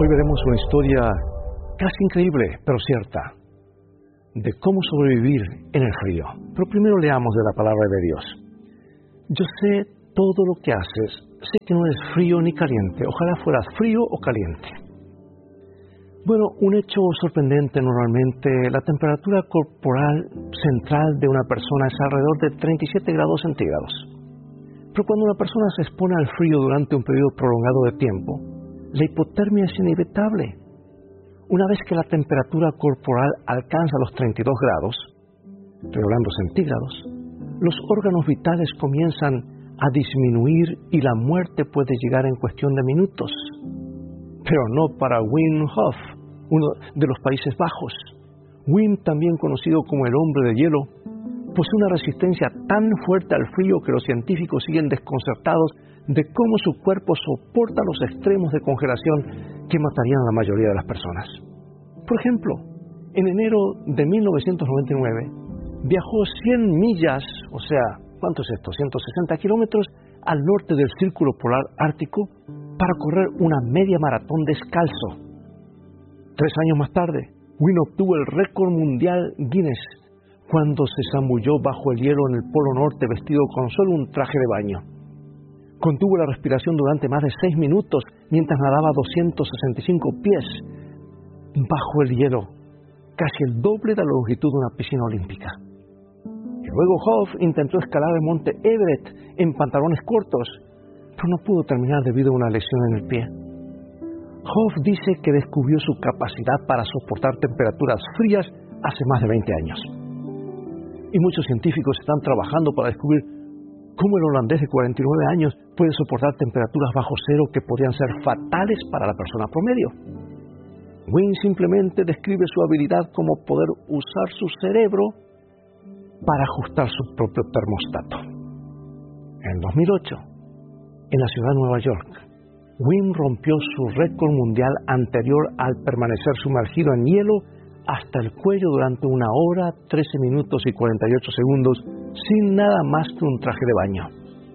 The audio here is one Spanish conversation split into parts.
Hoy veremos una historia casi increíble, pero cierta, de cómo sobrevivir en el frío. Pero primero leamos de la palabra de Dios. Yo sé todo lo que haces, sé que no eres frío ni caliente, ojalá fueras frío o caliente. Bueno, un hecho sorprendente normalmente, la temperatura corporal central de una persona es alrededor de 37 grados centígrados. Pero cuando una persona se expone al frío durante un periodo prolongado de tiempo, la hipotermia es inevitable. Una vez que la temperatura corporal alcanza los 32 grados, estoy hablando centígrados, los órganos vitales comienzan a disminuir y la muerte puede llegar en cuestión de minutos. Pero no para Wim Hof, uno de los Países Bajos. Wim, también conocido como el hombre de hielo, posee una resistencia tan fuerte al frío que los científicos siguen desconcertados de cómo su cuerpo soporta los extremos de congelación que matarían a la mayoría de las personas. Por ejemplo, en enero de 1999, viajó 100 millas, o sea, ¿cuánto es esto? 160 kilómetros al norte del Círculo Polar Ártico para correr una media maratón descalzo. 3 años más tarde, Wim obtuvo el récord mundial Guinness cuando se zambulló bajo el hielo en el Polo Norte vestido con solo un traje de baño. Contuvo la respiración durante más de 6 minutos mientras nadaba 265 pies bajo el hielo, casi el doble de la longitud de una piscina olímpica. Y luego Hof intentó escalar el monte Everest en pantalones cortos, pero no pudo terminar debido a una lesión en el pie. Hof dice que descubrió su capacidad para soportar temperaturas frías hace más de 20 años. Y muchos científicos están trabajando para descubrir cómo el holandés de 49 años puede soportar temperaturas bajo cero que podrían ser fatales para la persona promedio. Wim simplemente describe su habilidad como poder usar su cerebro para ajustar su propio termostato. En 2008, en la ciudad de Nueva York, Wim rompió su récord mundial anterior al permanecer sumergido en hielo hasta el cuello durante 1 hora, 13 minutos y 48 segundos sin nada más que un traje de baño.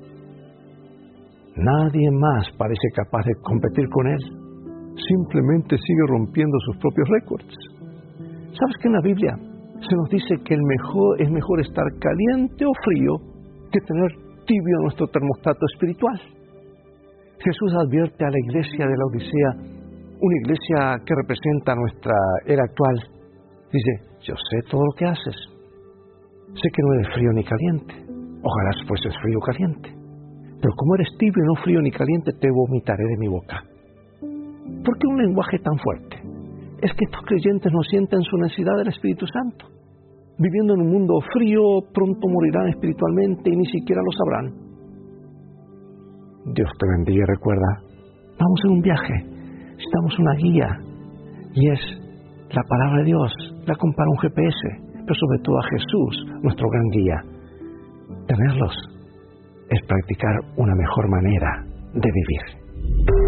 Nadie más parece capaz de competir con él. Simplemente sigue rompiendo sus propios récords. ¿Sabes que en la Biblia se nos dice que es mejor estar caliente o frío que tener tibio nuestro termostato espiritual? Jesús advierte a la iglesia de la Odisea, una iglesia que representa nuestra era actual. Dice, yo sé todo lo que haces. Sé que no eres frío ni caliente. Ojalá fueses frío o caliente. Pero como eres tibio, no frío ni caliente, te vomitaré de mi boca. ¿Por qué un lenguaje tan fuerte? Es que estos creyentes no sienten su necesidad del Espíritu Santo. Viviendo en un mundo frío, pronto morirán espiritualmente y ni siquiera lo sabrán. Dios te bendiga y recuerda, vamos en un viaje, necesitamos una guía, y es la palabra de Dios, la compara un GPS, pero sobre todo a Jesús, nuestro gran guía. Tenerlos es practicar una mejor manera de vivir.